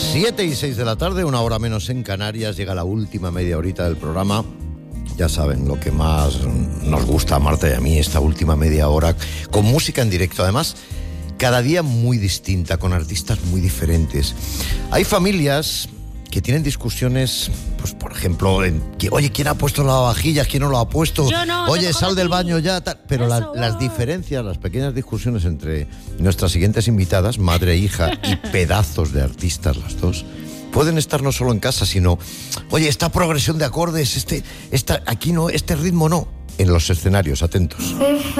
7:06 de la tarde, una hora menos en Canarias. Llega la última media horita del programa. Ya saben, lo que más nos gusta a Marta y a mí, esta última media hora, con música en directo. Además, cada día muy distinta, con artistas muy diferentes. Hay familias que tienen discusiones, pues por ejemplo, oye, ¿quién ha puesto la lavavajillas? ¿Quién no lo ha puesto? Yo no, oye, sal del baño ya, tal. Pero las diferencias, las pequeñas discusiones entre nuestras siguientes invitadas, madre e hija, y pedazos de artistas las dos, pueden estar no solo en casa, sino, oye, esta progresión de acordes, aquí no, este ritmo no, en los escenarios, atentos.